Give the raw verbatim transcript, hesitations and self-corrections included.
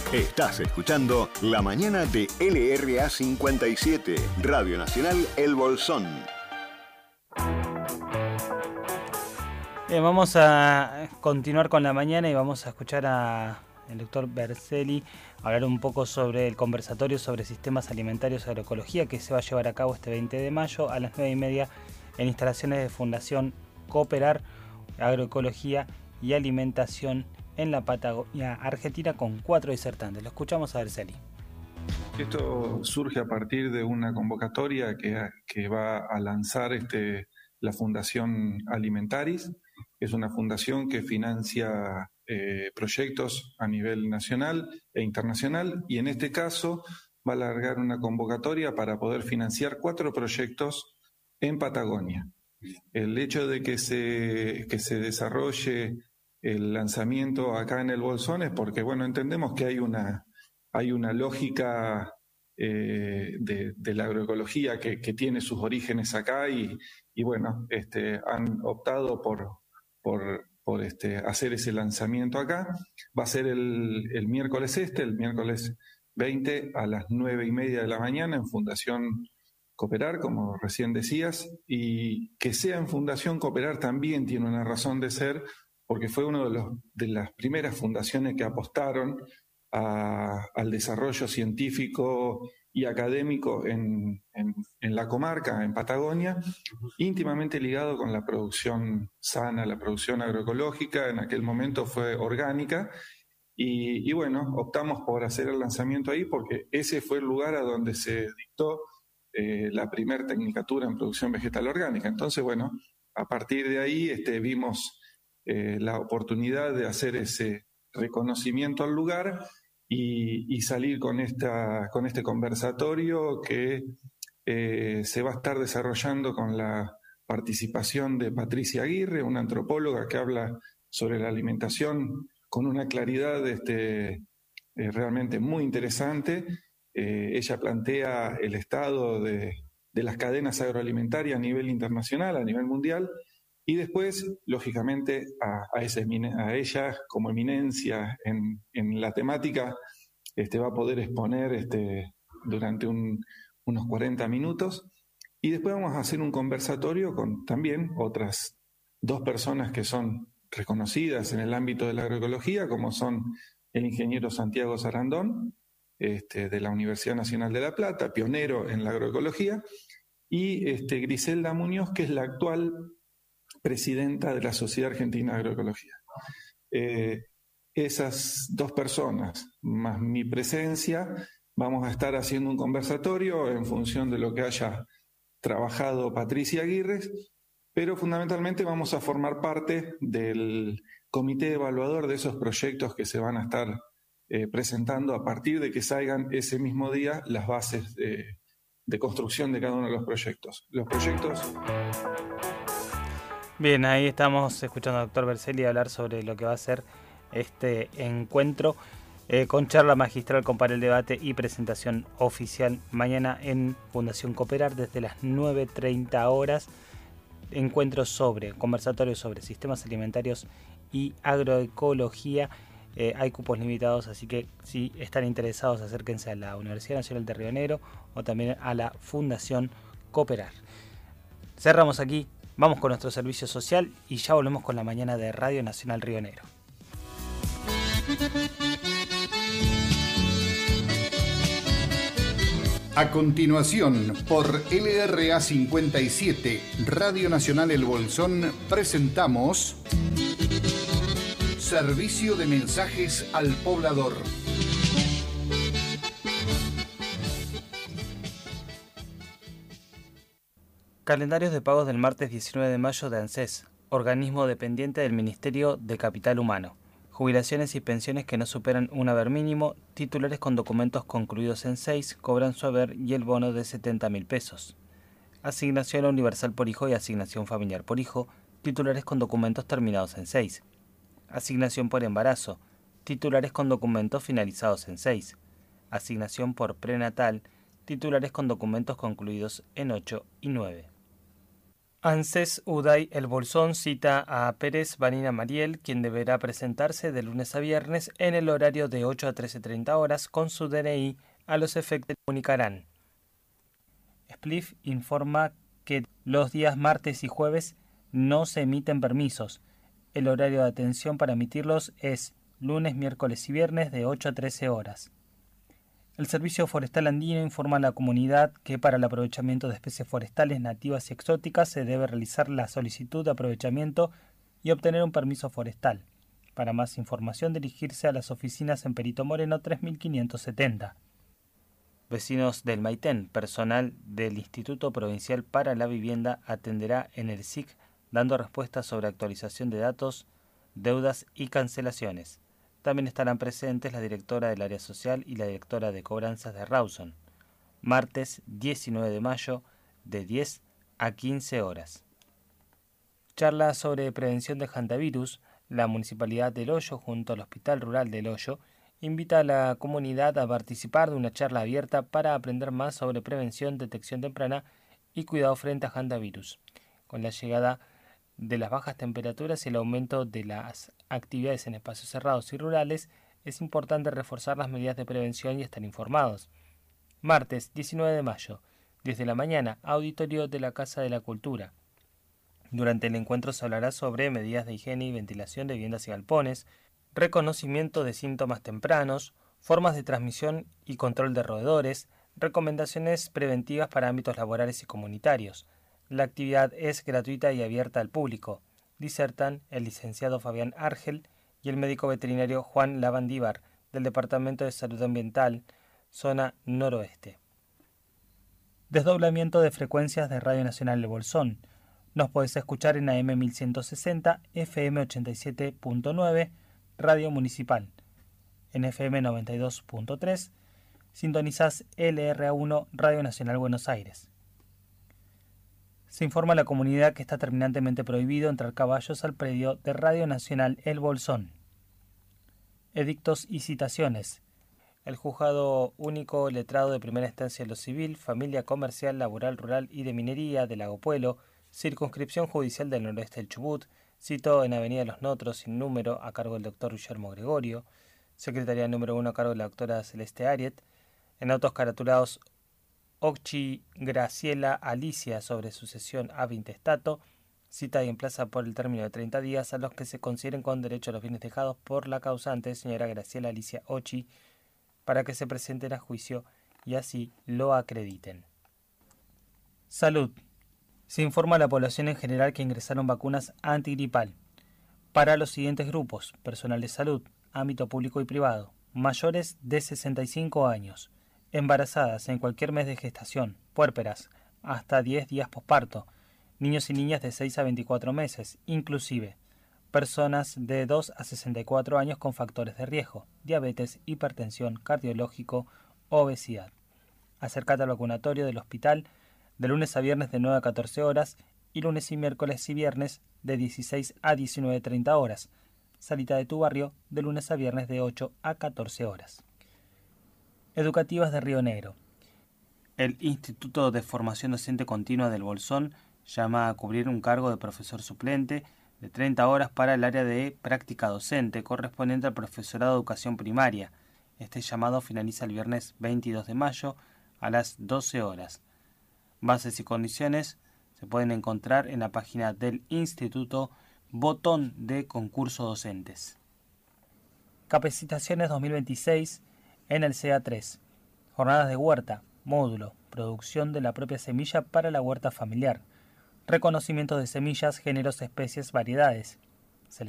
Estás escuchando La Mañana de L R A cincuenta y siete, Radio Nacional El Bolsón. Bien, vamos a continuar con la mañana y vamos a escuchar a el doctor Berselli hablar un poco sobre el conversatorio sobre sistemas alimentarios y agroecología que se va a llevar a cabo este veinte de mayo a las nueve y media en instalaciones de Fundación Cooperar, Agroecología y Alimentación en la Patagonia Argentina, con cuatro disertantes. Lo escuchamos a Berselli. Esto surge a partir de una convocatoria que, que va a lanzar este, la Fundación Alimentaris. Es una fundación que financia eh, proyectos a nivel nacional e internacional, y en este caso va a largar una convocatoria para poder financiar cuatro proyectos en Patagonia. El hecho de que se, que se desarrolle el lanzamiento acá en el Bolsón es porque, bueno, entendemos que hay una, hay una lógica eh, de, de la agroecología que, que tiene sus orígenes acá y, y bueno, este, han optado por, por, por este, hacer ese lanzamiento acá. Va a ser el, el miércoles este, el miércoles veinte a las nueve y media de la mañana en Fundación Cooperar, como recién decías, y que sea en Fundación Cooperar también tiene una razón de ser, porque fue una de, los, de las primeras fundaciones que apostaron a, al desarrollo científico y académico en, en, en la comarca, en Patagonia, íntimamente ligado con la producción sana, la producción agroecológica. En aquel momento fue orgánica, y, y bueno, optamos por hacer el lanzamiento ahí porque ese fue el lugar a donde se dictó eh, la primer tecnicatura en producción vegetal orgánica. Entonces, bueno, a partir de ahí este, vimos Eh, la oportunidad de hacer ese reconocimiento al lugar y, y salir con, esta, con este conversatorio que eh, se va a estar desarrollando con la participación de Patricia Aguirre, una antropóloga que habla sobre la alimentación con una claridad este, eh, realmente muy interesante. Eh, ella plantea el estado de, de las cadenas agroalimentarias a nivel internacional, a nivel mundial. Y después, lógicamente, a, a, esa, a ella como eminencia en, en la temática, este, va a poder exponer este, durante un, unos cuarenta minutos. Y después vamos a hacer un conversatorio con también otras dos personas que son reconocidas en el ámbito de la agroecología, como son el ingeniero Santiago Sarandón, este, de la Universidad Nacional de La Plata, pionero en la agroecología, y este, Griselda Muñoz, que es la actual presidenta de la Sociedad Argentina de Agroecología. Eh, esas dos personas, más mi presencia, vamos a estar haciendo un conversatorio en función de lo que haya trabajado Patricia Aguirre, pero fundamentalmente vamos a formar parte del comité evaluador de esos proyectos que se van a estar eh, presentando a partir de que salgan ese mismo día las bases de, de construcción de cada uno de los proyectos. Los proyectos... Bien, ahí estamos escuchando al doctor Berselli hablar sobre lo que va a ser este encuentro eh, con charla magistral con panel de debate y presentación oficial mañana en Fundación Cooperar desde las nueve treinta horas. Encuentros sobre, conversatorios sobre sistemas alimentarios y agroecología. Eh, hay cupos limitados, así que si están interesados acérquense a la Universidad Nacional de Río Negro o también a la Fundación Cooperar. Cerramos aquí. Vamos con nuestro servicio social y ya volvemos con la mañana de Radio Nacional Río Negro. A continuación, por L R A cincuenta y siete, Radio Nacional El Bolsón, presentamos Servicio de Mensajes al Poblador. Calendarios de pagos del martes diecinueve de mayo de ANSES, organismo dependiente del Ministerio de Capital Humano. Jubilaciones y pensiones que no superan un haber mínimo, titulares con documentos concluidos en seis cobran su haber y el bono de setenta mil pesos. Asignación universal por hijo y asignación familiar por hijo, titulares con documentos terminados en seis. Asignación por embarazo, titulares con documentos finalizados en seis. Asignación por prenatal, titulares con documentos concluidos en ocho y nueve. ANSES Uday El Bolsón cita a Pérez Vanina Mariel, quien deberá presentarse de lunes a viernes en el horario de ocho a trece treinta horas con su D N I a los efectos que comunicarán. Spliff informa que los días martes y jueves no se emiten permisos. El horario de atención para emitirlos es lunes, miércoles y viernes de ocho a trece horas. El Servicio Forestal Andino informa a la comunidad que para el aprovechamiento de especies forestales nativas y exóticas se debe realizar la solicitud de aprovechamiento y obtener un permiso forestal. Para más información dirigirse a las oficinas en Perito Moreno tres mil quinientos setenta. Vecinos del Maitén, personal del Instituto Provincial para la Vivienda atenderá en el S I C dando respuestas sobre actualización de datos, deudas y cancelaciones. También estarán presentes la directora del área social y la directora de cobranzas de Rawson. Martes diecinueve de mayo de diez a quince horas. Charla sobre prevención de hantavirus. La Municipalidad del Hoyo junto al Hospital Rural del Hoyo invita a la comunidad a participar de una charla abierta para aprender más sobre prevención, detección temprana y cuidado frente a hantavirus. Con la llegada de las bajas temperaturas y el aumento de las actividades en espacios cerrados y rurales, es importante reforzar las medidas de prevención y estar informados. Martes diecinueve de mayo, diez de la mañana, auditorio de la Casa de la Cultura. Durante el encuentro se hablará sobre medidas de higiene y ventilación de viviendas y galpones, reconocimiento de síntomas tempranos, formas de transmisión y control de roedores, recomendaciones preventivas para ámbitos laborales y comunitarios. La actividad es gratuita y abierta al público. Disertan el licenciado Fabián Argel y el médico veterinario Juan Lavandívar del Departamento de Salud Ambiental, zona noroeste. Desdoblamiento de frecuencias de Radio Nacional El Bolsón. Nos podés escuchar en A M mil ciento sesenta, F M ochenta y siete punto nueve, Radio Municipal. En F M noventa y dos punto tres, sintonizás L R A uno, Radio Nacional Buenos Aires. Se informa a la comunidad que está terminantemente prohibido entrar caballos al predio de Radio Nacional El Bolsón. Edictos y citaciones. El Juzgado Único Letrado de Primera Instancia de lo Civil, Familia Comercial, Laboral, Rural y de Minería de Lago Puelo, Circunscripción Judicial del Noroeste del Chubut, citó en Avenida Los Notros, sin número, a cargo del doctor Guillermo Gregorio, Secretaría número uno a cargo de la doctora Celeste Ariet, en autos caratulados Occhi Graciela Alicia sobre sucesión ab intestato, cita y emplaza por el término de treinta días a los que se consideren con derecho a los bienes dejados por la causante, señora Graciela Alicia Occhi, para que se presenten a juicio y así lo acrediten. Salud. Se informa a la población en general que ingresaron vacunas antigripal para los siguientes grupos: personal de salud, ámbito público y privado, mayores de sesenta y cinco años, embarazadas en cualquier mes de gestación, puérperas, hasta diez días posparto, niños y niñas de seis a veinticuatro meses, inclusive personas de dos a sesenta y cuatro años con factores de riesgo, diabetes, hipertensión, cardiológico, obesidad. Acércate al vacunatorio del hospital de lunes a viernes de nueve a catorce horas y lunes y miércoles y viernes de dieciséis a diecinueve treinta horas. Salita de tu barrio de lunes a viernes de ocho a catorce horas. Educativas de Río Negro. El Instituto de Formación Docente Continua del Bolsón llama a cubrir un cargo de profesor suplente de treinta horas para el área de práctica docente correspondiente al profesorado de educación primaria. Este llamado finaliza el viernes veintidós de mayo a las doce horas. Bases y condiciones se pueden encontrar en la página del Instituto, botón de concurso docentes. Capacitaciones dos mil veintiséis en el C A tres. Jornadas de huerta, módulo, producción de la propia semilla para la huerta familiar, reconocimiento de semillas, géneros, especies, variedades,